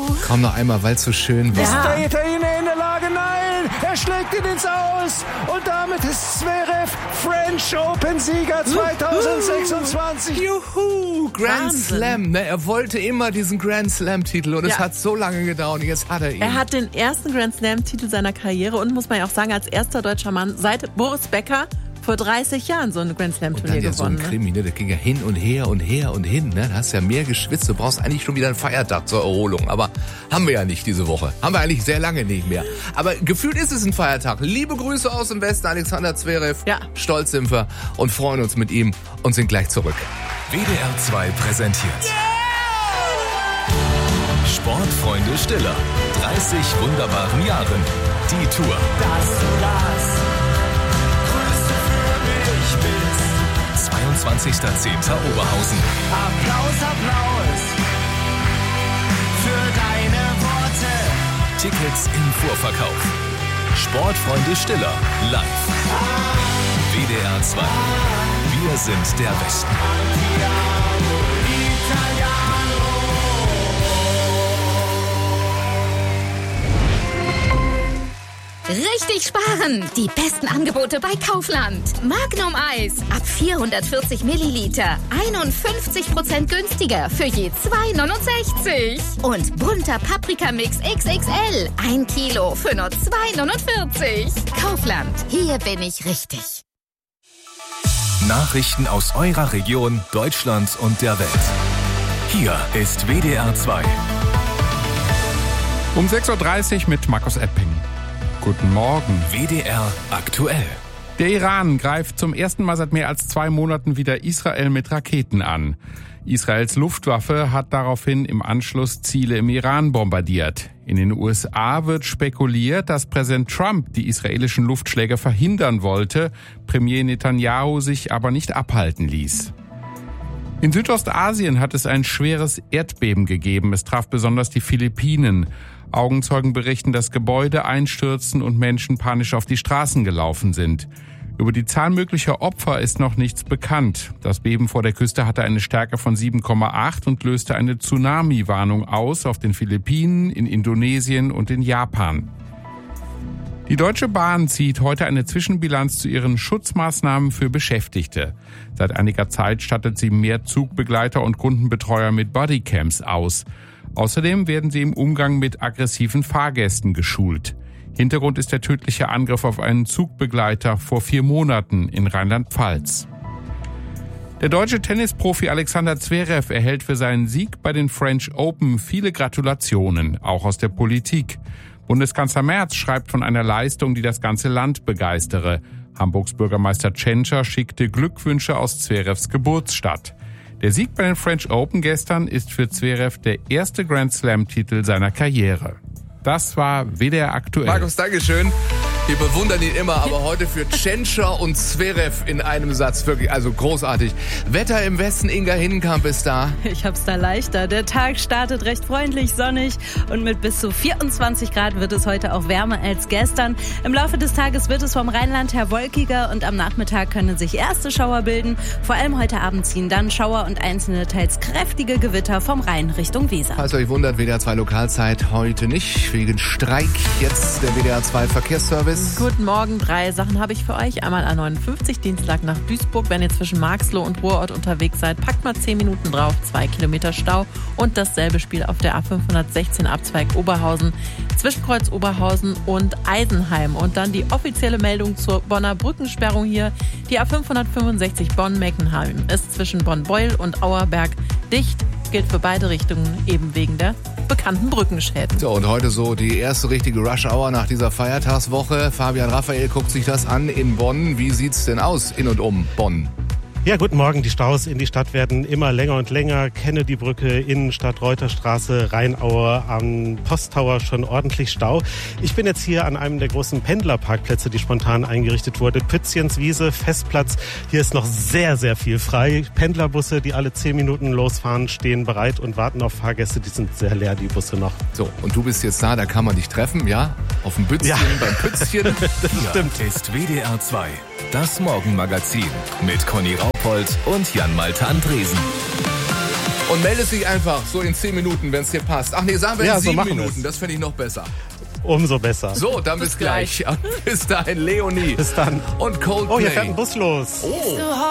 Komm noch einmal, weil es so schön war. Ist der Italiener in der Lage? Nein, er schlägt ihn ins Aus. Und damit ist Zverev French Open-Sieger 2026. Juhu, Grand Slam. Ne, er wollte immer diesen Grand Slam-Titel und es hat so lange gedauert und jetzt hat er ihn. Er hat den ersten Grand Slam-Titel seiner Karriere und, muss man ja auch sagen, als erster deutscher Mann seit Boris Becker vor 30 Jahren so ein Grand Slam-Turnier gewonnen. So ein Krimi, ne? Das ging ja hin und her und her und hin. Ne? Da hast ja mehr geschwitzt. Du brauchst eigentlich schon wieder einen Feiertag zur Erholung. Aber haben wir ja nicht diese Woche. Haben wir eigentlich sehr lange nicht mehr. Aber gefühlt ist es ein Feiertag. Liebe Grüße aus dem Westen, Alexander Zverev. Ja. Stolz sind wir und freuen uns mit ihm und sind gleich zurück. WDR 2 präsentiert. Sportfreunde Stiller. 30 wunderbaren Jahren. Die Tour. Dass du das Größte für mich bist. 22.10. Oberhausen. Applaus, Applaus für deine Worte. Tickets im Vorverkauf. Sportfreunde Stiller. Live. WDR 2. Wir sind der Westen. Richtig sparen! Die besten Angebote bei Kaufland. Magnum Eis ab 440 Milliliter. 51% günstiger für je 2,69. Und bunter Paprikamix XXL. 1 Kilo für nur 2,49. Kaufland. Hier bin ich richtig. Nachrichten aus eurer Region, Deutschland und der Welt. Hier ist WDR 2. Um 6.30 Uhr mit Markus Epping. Guten Morgen. WDR aktuell. Der Iran greift zum ersten Mal seit mehr als 2 Monaten wieder Israel mit Raketen an. Israels Luftwaffe hat daraufhin im Anschluss Ziele im Iran bombardiert. In den USA wird spekuliert, dass Präsident Trump die israelischen Luftschläge verhindern wollte, Premier Netanyahu sich aber nicht abhalten ließ. In Südostasien hat es ein schweres Erdbeben gegeben. Es traf besonders die Philippinen. Augenzeugen berichten, dass Gebäude einstürzen und Menschen panisch auf die Straßen gelaufen sind. Über die Zahl möglicher Opfer ist noch nichts bekannt. Das Beben vor der Küste hatte eine Stärke von 7,8 und löste eine Tsunami-Warnung aus auf den Philippinen, in Indonesien und in Japan. Die Deutsche Bahn zieht heute eine Zwischenbilanz zu ihren Schutzmaßnahmen für Beschäftigte. Seit einiger Zeit stattet sie mehr Zugbegleiter und Kundenbetreuer mit Bodycams aus. Außerdem werden sie im Umgang mit aggressiven Fahrgästen geschult. Hintergrund ist der tödliche Angriff auf einen Zugbegleiter vor 4 Monaten in Rheinland-Pfalz. Der deutsche Tennisprofi Alexander Zverev erhält für seinen Sieg bei den French Open viele Gratulationen, auch aus der Politik. Bundeskanzler Merz schreibt von einer Leistung, die das ganze Land begeistere. Hamburgs Bürgermeister Tschentscher schickte Glückwünsche aus Zverevs Geburtsstadt. Der Sieg bei den French Open gestern ist für Zverev der erste Grand Slam-Titel seiner Karriere. Das war WDR aktuell. Markus, Dankeschön. Wir bewundern ihn immer, aber heute für Tschentscher und Zverev in einem Satz. Wirklich, also großartig. Wetter im Westen, Inga Hinnenkamp ist da. Ich hab's da leichter. Der Tag startet recht freundlich, sonnig und mit bis zu 24 Grad wird es heute auch wärmer als gestern. Im Laufe des Tages wird es vom Rheinland her wolkiger und am Nachmittag können sich erste Schauer bilden. Vor allem heute Abend ziehen dann Schauer und einzelne teils kräftige Gewitter vom Rhein Richtung Weser. Falls ihr euch wundert, WDR 2 Lokalzeit heute nicht, wegen Streik. Jetzt der WDR 2 Verkehrsservice. Guten Morgen, 3 Sachen habe ich für euch. Einmal A59, Dienstag nach Duisburg. Wenn ihr zwischen Marxloh und Ruhrort unterwegs seid, packt mal 10 Minuten drauf, 2 Kilometer Stau. Und dasselbe Spiel auf der A516 Abzweig Oberhausen, zwischen Kreuz Oberhausen und Eisenheim. Und dann die offizielle Meldung zur Bonner Brückensperrung hier. Die A565 Bonn-Meckenheim ist zwischen Bonn-Beul und Auerberg dicht. Gilt für beide Richtungen, eben wegen der bekannten Brückenschäden. So, und heute so die erste richtige Rush-Hour nach dieser Feiertagswoche. Fabian Raphael guckt sich das an in Bonn. Wie sieht's denn aus in und um Bonn? Ja, guten Morgen. Die Staus in die Stadt werden immer länger und länger. Kennedy-Brücke, Innenstadt, Reuterstraße, Rheinaue, am Posttower schon ordentlich Stau. Ich bin jetzt hier an einem der großen Pendlerparkplätze, die spontan eingerichtet wurde. Pützchenswiese, Festplatz. Hier ist noch sehr, sehr viel frei. Pendlerbusse, die alle 10 Minuten losfahren, stehen bereit und warten auf Fahrgäste. Die sind sehr leer, die Busse noch. So, und du bist jetzt da kann man dich treffen, ja? Auf dem Bützchen, ja. Beim Pützchen. Das stimmt. Hier ist WDR 2, das Morgenmagazin mit Conny Raupold und Jan Malte Andresen. Und meldest dich einfach so in 10 Minuten, wenn es dir passt. Ach nee, sagen wir Ja, in so 7 machen Minuten. wir's. Das fände ich noch besser. Umso besser. So, dann bis gleich. Bis dahin, Leonie. Bis dann. Und Coldplay. Oh, hier fährt ein Bus los. Oh.